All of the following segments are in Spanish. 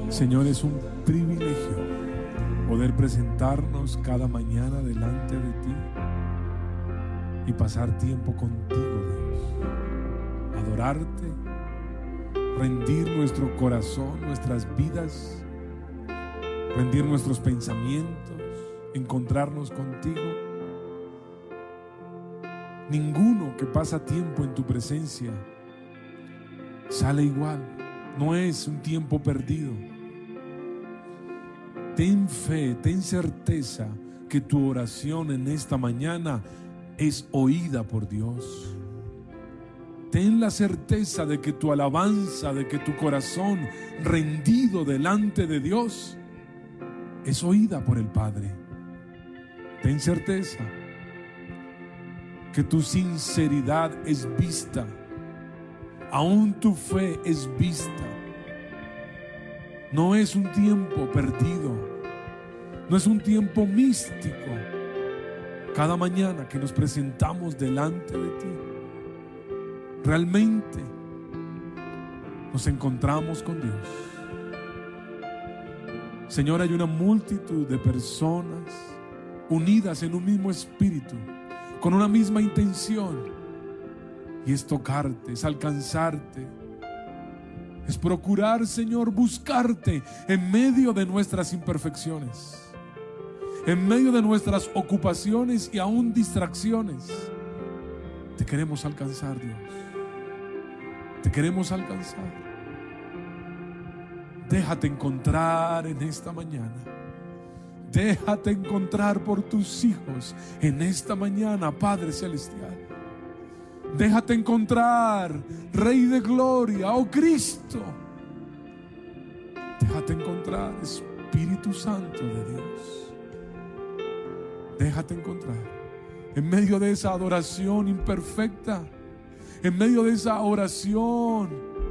Señor, es un privilegio poder presentarnos cada mañana delante de ti y pasar tiempo contigo, Dios. Adorarte, rendir nuestro corazón, nuestras vidas, rendir nuestros pensamientos, encontrarnos contigo. Ninguno que pasa tiempo en tu presencia sale igual. No es un tiempo perdido. Ten fe, ten certeza que tu oración en esta mañana es oída por Dios. Ten la certeza de que tu alabanza, de que tu corazón rendido delante de Dios es oída por el Padre. Ten certeza que tu sinceridad es vista, aún tu fe es vista. No es un tiempo perdido, no es un tiempo místico. Cada mañana que nos presentamos delante de ti, realmente nos encontramos con Dios. Señor, hay una multitud de personas unidas en un mismo espíritu, con una misma intención, y es tocarte, es alcanzarte, es procurar, Señor, buscarte en medio de nuestras imperfecciones, en medio de nuestras ocupaciones y aún distracciones. Te queremos alcanzar, Dios. Te queremos alcanzar. Déjate encontrar en esta mañana. Déjate encontrar por tus hijos en esta mañana, Padre Celestial. Déjate encontrar, Rey de Gloria, oh Cristo. Déjate encontrar, Espíritu Santo de Dios. Déjate encontrar en medio de esa adoración imperfecta, en medio de esa oración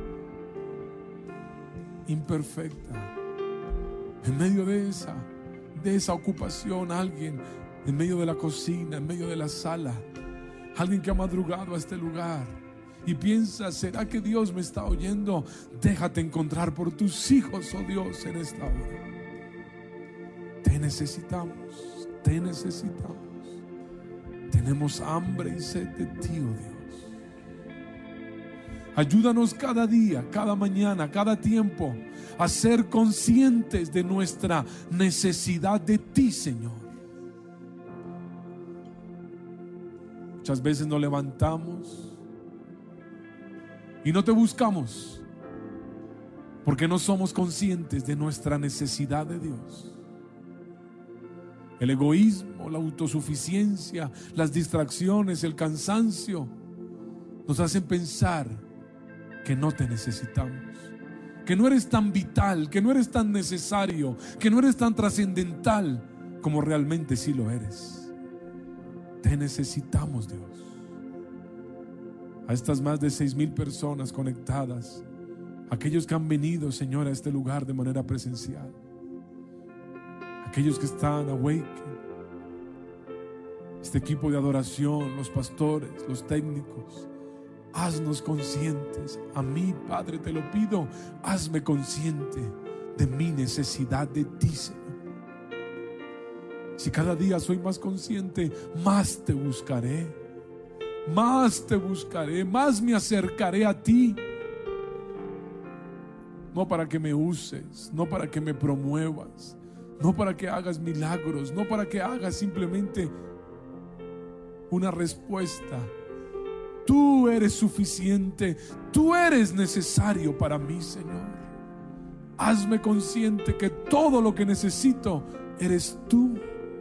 imperfecta, en medio de esa ocupación. Alguien en medio de la cocina, en medio de la sala, alguien que ha madrugado a este lugar y piensa: ¿será que Dios me está oyendo? Déjate encontrar por tus hijos, oh Dios, en esta hora. Te necesitamos, te necesitamos. Tenemos hambre y sed de ti, oh Dios. Ayúdanos cada día, cada mañana, cada tiempo a ser conscientes de nuestra necesidad de ti, Señor. Muchas veces nos levantamos y no te buscamos porque no somos conscientes de nuestra necesidad de Dios. El egoísmo, la autosuficiencia, las distracciones, el cansancio nos hacen pensar que no te necesitamos, que no eres tan vital, que no eres tan necesario, que no eres tan trascendental como realmente sí lo eres. Te necesitamos, Dios. A estas más de 6,000 personas conectadas, aquellos que han venido, Señor, a este lugar de manera presencial, aquellos que están Awaken, este equipo de adoración, los pastores, los técnicos, haznos conscientes. A mí, Padre, te lo pido, hazme consciente de mi necesidad de ti, Señor. Si cada día soy más consciente, más te buscaré, más me acercaré a ti. No para que me uses, no para que me promuevas, no para que hagas milagros, no para que hagas simplemente una respuesta. Tú eres suficiente, tú eres necesario para mí, Señor. Hazme consciente que todo lo que necesito eres tú.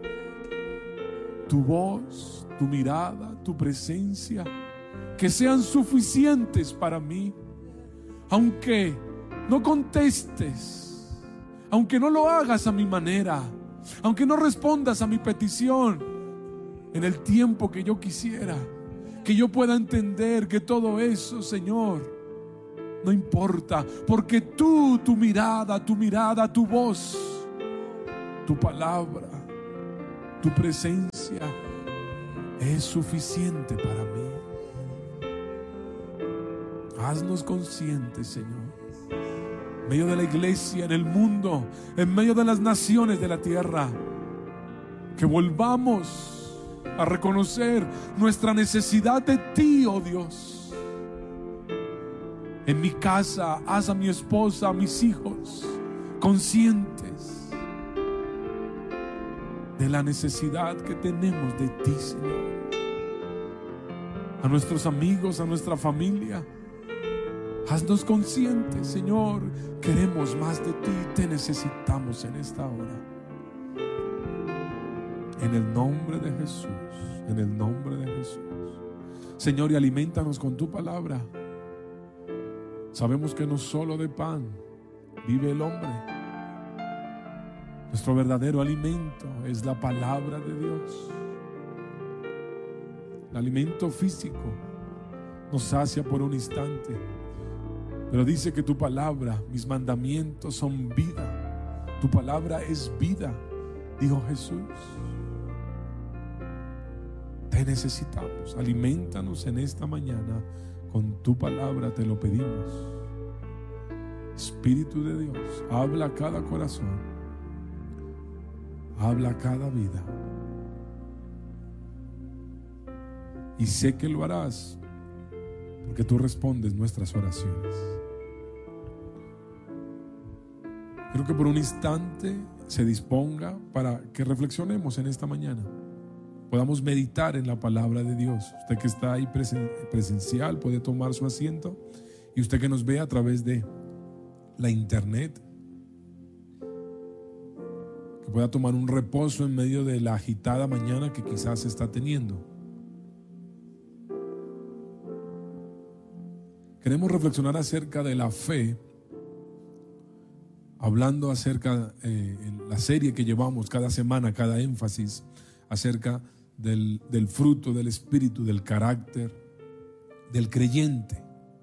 Tu voz, tu mirada, tu presencia, que sean suficientes para mí. Aunque no contestes, aunque no lo hagas a mi manera, aunque no respondas a mi petición en el tiempo que yo quisiera, que yo pueda entender que todo eso, Señor, no importa, porque tú, tu mirada, tu voz, tu palabra, tu presencia es suficiente para mí. Haznos conscientes, Señor. en medio de la iglesia, en el mundo, en medio de las naciones de la tierra. Que volvamos a reconocer nuestra necesidad de ti, oh Dios. En mi casa, haz a mi esposa, a mis hijos conscientes de la necesidad que tenemos de ti, Señor. A nuestros amigos, a nuestra familia, haznos conscientes, Señor. Queremos más de ti, te necesitamos en esta hora. En el nombre de Jesús, en el nombre de Jesús. Señor, y alimentanos con tu palabra. Sabemos que no solo de pan vive el hombre. Nuestro verdadero alimento es la palabra de Dios. El alimento físico nos sacia por un instante, pero dice que tu palabra, mis mandamientos son vida. Tu palabra es vida, dijo Jesús. Te necesitamos. Alimentanos en esta mañana con tu palabra, te lo pedimos. Espíritu de Dios, habla a cada corazón, habla a cada vida. Y sé que lo harás porque tú respondes nuestras oraciones. Quiero que por un instante se disponga para que reflexionemos en esta mañana. Podamos meditar en la palabra de Dios. Usted que está ahí presencial puede tomar su asiento, y usted que nos ve a través de la internet, que pueda tomar un reposo en medio de la agitada mañana que quizás se está teniendo. Queremos reflexionar acerca de la fe, hablando acerca en la serie que llevamos cada semana, cada énfasis acerca del fruto del Espíritu, del carácter del creyente.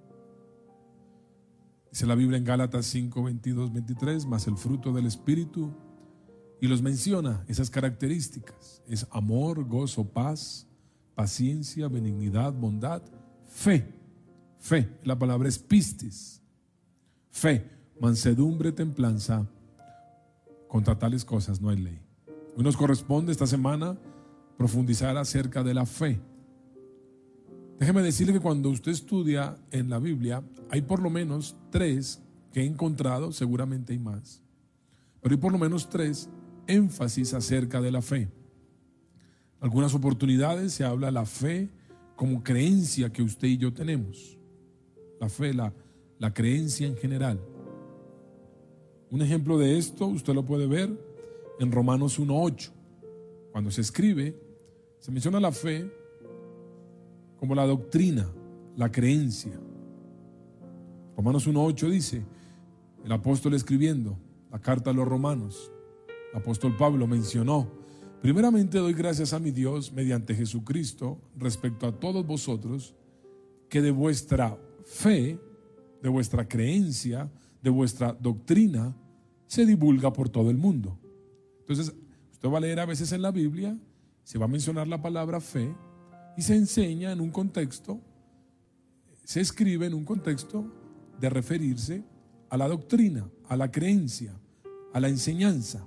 Dice la Biblia en Gálatas 5, 22, 23, más el fruto del Espíritu, y los menciona esas características: es amor, gozo, paz, paciencia, benignidad, bondad, fe. Fe, la palabra es pistis. Fe, mansedumbre, templanza. Contra tales cosas no hay ley. Hoy nos corresponde esta semana profundizar acerca de la fe. Déjeme decirle que cuando usted estudia en la Biblia, hay por lo menos 3 que he encontrado, seguramente hay más, pero hay por lo menos 3 énfasis acerca de la fe. Algunas oportunidades se habla de la fe como creencia que usted y yo tenemos. La fe, la creencia en general. Un ejemplo de esto usted lo puede ver en Romanos 1:8. Cuando se escribe, se menciona la fe como la doctrina, la creencia. Romanos 1:8 dice, el apóstol escribiendo la carta a los romanos, el apóstol Pablo mencionó: primeramente doy gracias a mi Dios mediante Jesucristo respecto a todos vosotros, que de vuestra fe, de vuestra creencia, de vuestra doctrina se divulga por todo el mundo. Entonces usted va a leer a veces en la Biblia, se va a mencionar la palabra fe y se enseña en un contexto, se escribe en un contexto de referirse a la doctrina, a la creencia, a la enseñanza.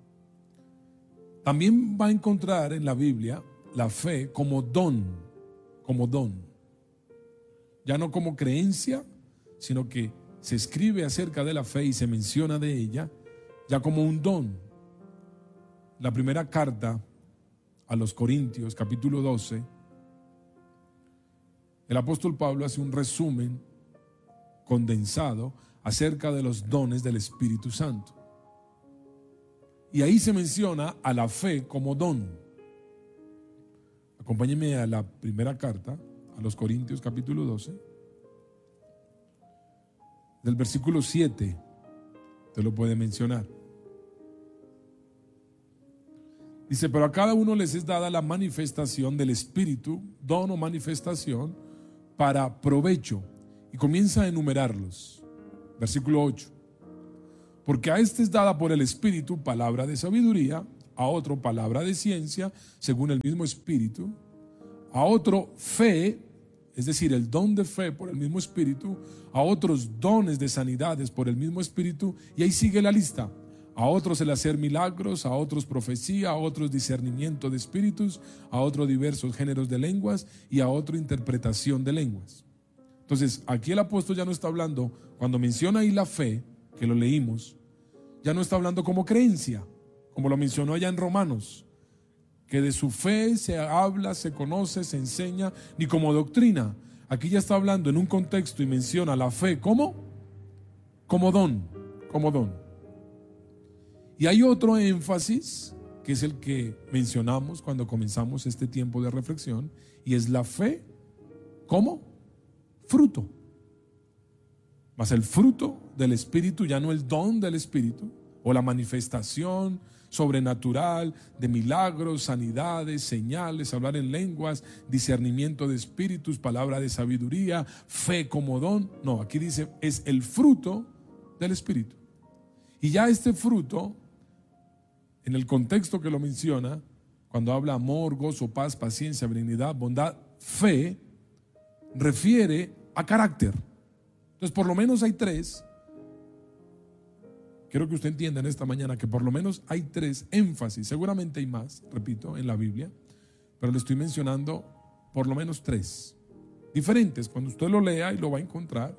También va a encontrar en la Biblia la fe como don, ya no como creencia, sino que se escribe acerca de la fe y se menciona de ella ya como un don. La primera carta a los Corintios, capítulo 12, el apóstol Pablo hace un resumen condensado acerca de los dones del Espíritu Santo. Y ahí se menciona a la fe como don. Acompáñenme a la primera carta a los Corintios, capítulo 12, del versículo 7, te lo puede mencionar. Dice: pero a cada uno les es dada la manifestación del Espíritu, don o manifestación, para provecho. Y comienza a enumerarlos. Versículo 8. Porque a este es dada por el Espíritu palabra de sabiduría, a otro palabra de ciencia, según el mismo Espíritu, a otro fe es decir, el don de fe por el mismo Espíritu, a otros dones de sanidades por el mismo Espíritu, y ahí sigue la lista. A otros el hacer milagros, a otros profecía, a otros discernimiento de espíritus, a otros diversos géneros de lenguas y a otro interpretación de lenguas. Entonces, aquí el apóstol ya no está hablando, cuando menciona ahí la fe, que lo leímos, ya no está hablando como creencia, como lo mencionó allá en Romanos, que de su fe se habla, se conoce, se enseña, ni como doctrina. Aquí ya está hablando en un contexto y menciona la fe como don, como don. Y hay otro énfasis, que es el que mencionamos cuando comenzamos este tiempo de reflexión, y es la fe como fruto. Mas el fruto del Espíritu, ya no el don del Espíritu, o la manifestación sobrenatural de milagros, sanidades, señales, hablar en lenguas, discernimiento de espíritus, palabra de sabiduría, fe como don. No, aquí dice, es el fruto del Espíritu. Y ya este fruto, en el contexto que lo menciona, cuando habla amor, gozo, paz, paciencia, benignidad, bondad, fe, refiere a carácter. Entonces, por lo menos hay tres. Quiero que usted entienda en esta mañana que por lo menos hay tres énfasis. Seguramente hay más, repito, en la Biblia, pero le estoy mencionando por lo menos tres diferentes. Cuando usted lo lea y lo va a encontrar,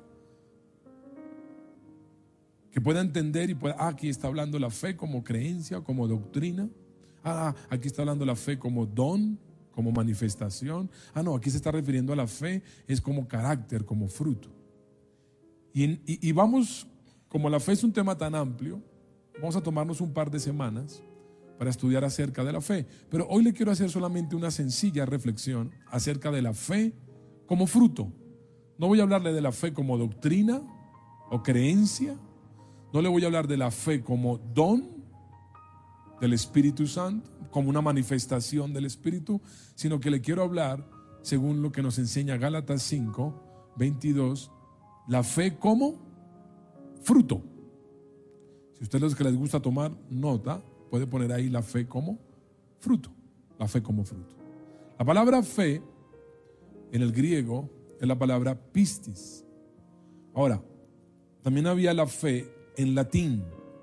que pueda entender y pueda, aquí está hablando la fe como creencia, como doctrina. Aquí está hablando la fe como don, como manifestación. No, aquí se está refiriendo a la fe, es como carácter, como fruto. Y vamos, como la fe es un tema tan amplio, vamos a tomarnos un par de semanas para estudiar acerca de la fe. Pero hoy le quiero hacer solamente una sencilla reflexión acerca de la fe como fruto. No voy a hablarle de la fe como doctrina o creencia. No le voy a hablar de la fe como don del Espíritu Santo, como una manifestación del Espíritu, sino que le quiero hablar, según lo que nos enseña Gálatas 5, 22, la fe como fruto. Si usted es los que les gusta tomar nota, puede poner ahí la fe como fruto. La fe como fruto. La palabra fe en el griego es la palabra pistis. Ahora, también había la fe en latín.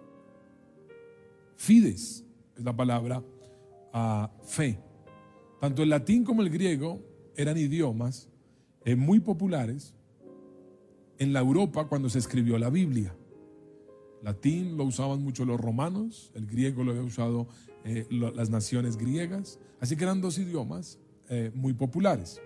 Fides es la palabra fe. Tanto el latín como el griego eran idiomas muy populares en la Europa cuando se escribió la Biblia. Latín lo usaban mucho los romanos, el griego lo había usado las naciones griegas, así que eran dos idiomas muy populares.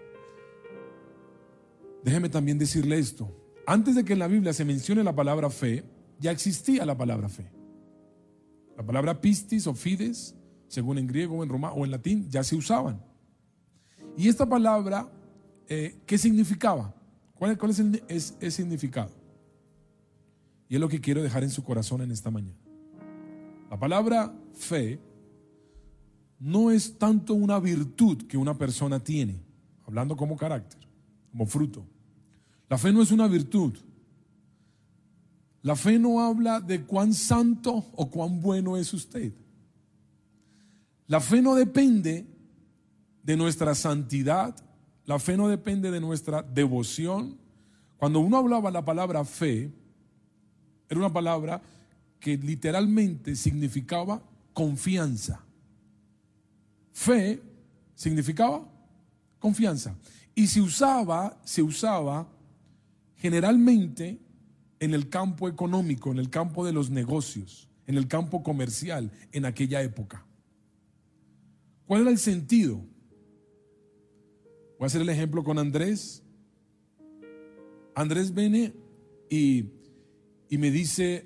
Déjeme también decirle esto: antes de que en la Biblia se mencione la palabra fe, ya existía la palabra fe. La palabra pistis o fides, según en griego o en romano o en latín, ya se usaban. Y esta palabra, ¿qué significaba? ¿Cuál es el significado? Y es lo que quiero dejar en su corazón en esta mañana. La palabra fe no es tanto una virtud que una persona tiene, hablando como carácter, como fruto. La fe no es una virtud. La fe no habla de cuán santo o cuán bueno es usted. La fe no depende de nuestra santidad. La fe no depende de nuestra devoción. Cuando uno hablaba la palabra fe, era una palabra que literalmente significaba confianza. Fe significaba confianza. Y se usaba generalmente en el campo económico, en el campo de los negocios, en el campo comercial, en aquella época. ¿Cuál era el sentido? Voy a hacer el ejemplo con Andrés. Andrés viene y me dice,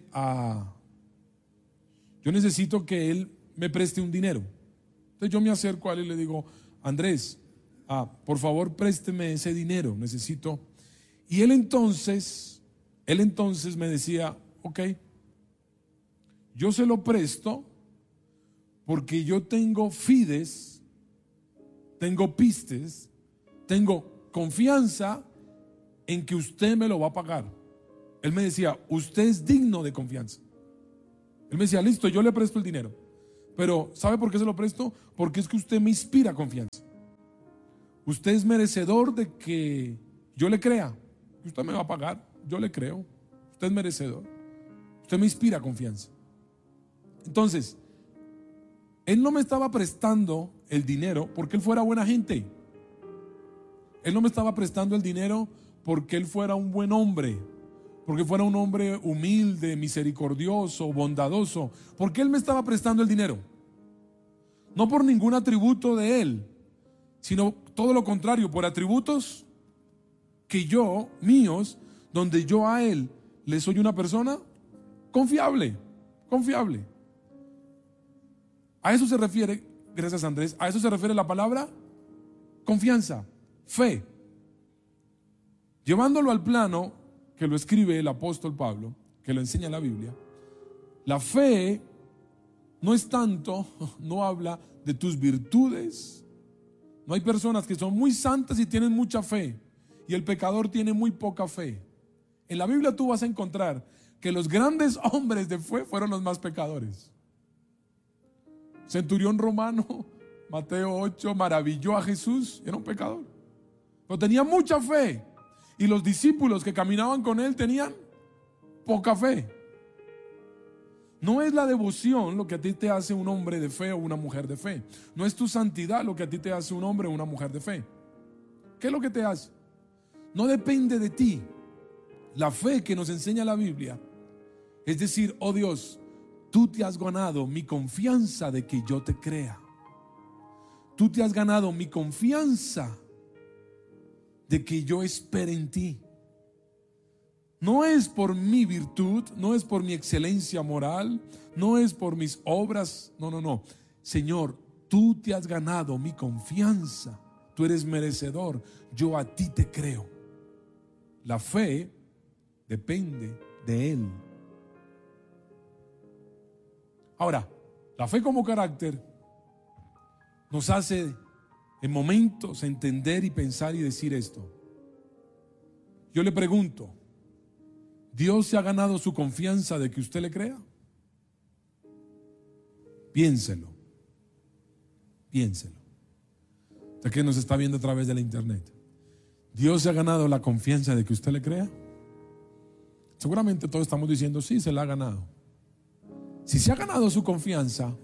yo necesito que él me preste un dinero. Entonces yo me acerco a él y le digo, Andrés, por favor présteme ese dinero, necesito. Y él entonces me decía, ok, yo se lo presto porque yo tengo fides, tengo pistes, tengo confianza en que usted me lo va a pagar. Él me decía, usted es digno de confianza. Él me decía, listo, yo le presto el dinero, pero ¿sabe por qué se lo presto? Porque es que usted me inspira confianza. Usted es merecedor de que yo le crea. Usted me va a pagar, yo le creo. Usted es merecedor. Usted me inspira confianza. Entonces, él no me estaba prestando el dinero porque él fuera buena gente. Él no me estaba prestando el dinero porque él fuera un buen hombre, porque fuera un hombre humilde, misericordioso, bondadoso. ¿Por qué él me estaba prestando el dinero? No por ningún atributo de él, sino todo lo contrario, por atributos míos, donde yo a él le soy una persona confiable. A eso se refiere, gracias Andrés, a eso se refiere la palabra confianza, fe. Llevándolo al plano que lo escribe el apóstol Pablo, que lo enseña la Biblia, la fe no es tanto, no habla de tus virtudes. No hay personas que son muy santas y tienen mucha fe, y el pecador tiene muy poca fe. En la Biblia tú vas a encontrar que los grandes hombres de fe fueron los más pecadores. Centurión romano, Mateo 8, maravilló a Jesús, era un pecador, pero tenía mucha fe. Y los discípulos que caminaban con él tenían poca fe. No es la devoción lo que a ti te hace un hombre de fe o una mujer de fe. No es tu santidad lo que a ti te hace un hombre o una mujer de fe. ¿Qué es lo que te hace? No depende de ti. La fe que nos enseña la Biblia es decir, oh Dios, tú te has ganado mi confianza de que yo te crea. Tú te has ganado mi confianza de que yo espere en ti. No es por mi virtud, no es por mi excelencia moral, no es por mis obras, no. Señor, tú te has ganado mi confianza, tú eres merecedor, yo a ti te creo. La fe depende de Él. Ahora, la fe como carácter nos hace en momentos entender y pensar y decir esto. Yo le pregunto, ¿Dios se ha ganado su confianza de que usted le crea? Piénselo. Usted que nos está viendo a través de la internet, ¿Dios se ha ganado la confianza de que usted le crea? Seguramente todos estamos diciendo, sí, se la ha ganado. Si se ha ganado su confianza,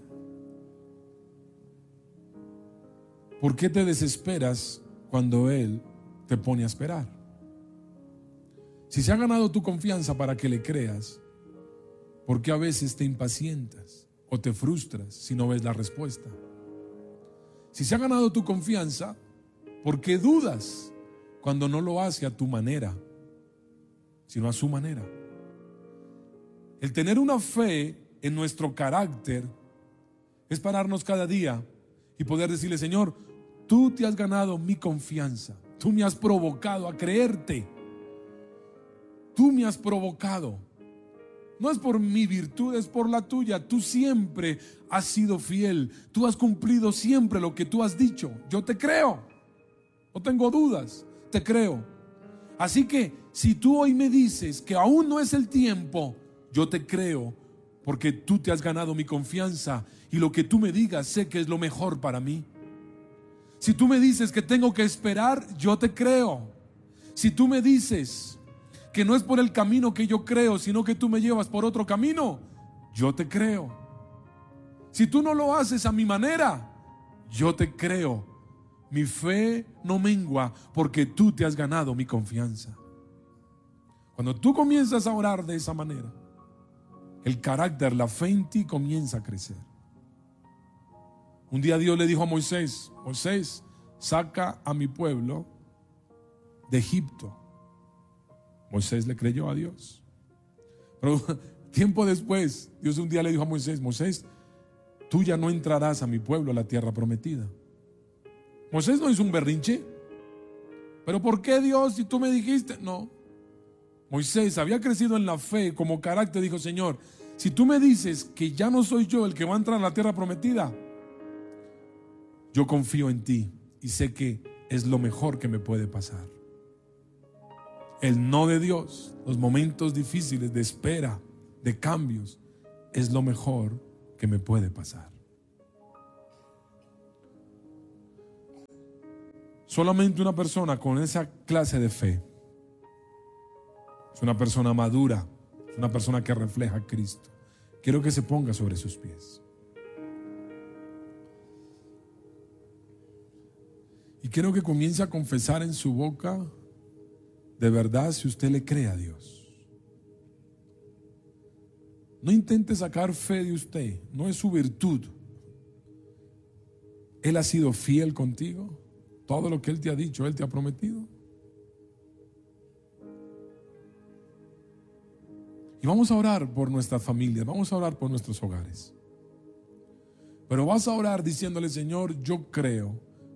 ¿por qué te desesperas cuando Él te pone a esperar? Si se ha ganado tu confianza para que le creas, ¿por qué a veces te impacientas o te frustras si no ves la respuesta? Si se ha ganado tu confianza, ¿por qué dudas cuando no lo hace a tu manera, sino a su manera? El tener una fe en nuestro carácter es pararnos cada día y poder decirle, Señor, tú te has ganado mi confianza, tú me has provocado a creerte, tú me has provocado. No es por mi virtud, es por la tuya. Tú siempre has sido fiel, tú has cumplido siempre lo que tú has dicho. Yo te creo, no tengo dudas, te creo. Así que si tú hoy me dices que aún no es el tiempo, yo te creo, porque tú te has ganado mi confianza y lo que tú me digas sé que es lo mejor para mí. Si tú me dices que tengo que esperar, yo te creo. Si tú me dices que no es por el camino que yo creo, sino que tú me llevas por otro camino, yo te creo. Si tú no lo haces a mi manera, yo te creo. Mi fe no mengua porque tú te has ganado mi confianza. Cuando tú comienzas a orar de esa manera, el carácter, la fe en ti comienza a crecer. Un día Dios le dijo a Moisés, Moisés, saca a mi pueblo de Egipto. Moisés le creyó a Dios. Pero tiempo después, Dios un día le dijo a Moisés, Moisés, tú ya no entrarás a mi pueblo, a la tierra prometida. Moisés no hizo un berrinche. ¿Pero por qué, Dios, si tú me dijiste? No. Moisés había crecido en la fe como carácter. Dijo, Señor, si tú me dices que ya no soy yo el que va a entrar a la tierra prometida, yo confío en ti y sé que es lo mejor que me puede pasar. El no de Dios, los momentos difíciles de espera, de cambios, es lo mejor que me puede pasar. Solamente una persona con esa clase de fe es una persona madura, es una persona que refleja a Cristo. Quiero que se ponga sobre sus pies. Y quiero que comience a confesar en su boca de verdad si usted le cree a Dios. No intente sacar fe de usted, no es su virtud. Él ha sido fiel contigo. Todo lo que Él te ha dicho, Él te ha prometido. Y vamos a orar por nuestras familias, vamos a orar por nuestros hogares. Pero vas a orar diciéndole: Señor, yo creo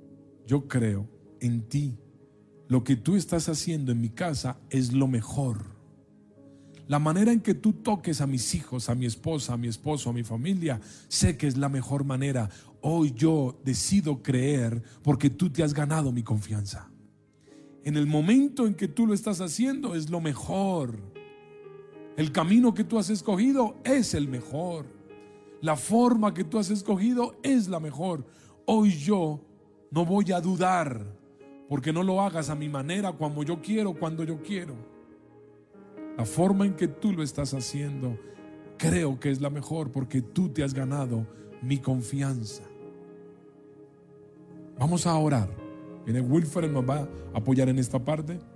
en ti. Lo que tú estás haciendo en mi casa es lo mejor. La manera en que tú toques a mis hijos, a mi esposa, a mi esposo, a mi familia, sé que es la mejor manera. Hoy yo decido creer porque tú te has ganado mi confianza. En el momento en que tú lo estás haciendo es lo mejor. El camino que tú has escogido es el mejor. La forma que tú has escogido es la mejor. Hoy yo no voy a dudar, porque no lo hagas a mi manera, como yo quiero, cuando yo quiero. La forma en que tú lo estás haciendo, creo que es la mejor, porque tú te has ganado mi confianza. Vamos a orar. Viene Wilfred, nos va a apoyar en esta parte.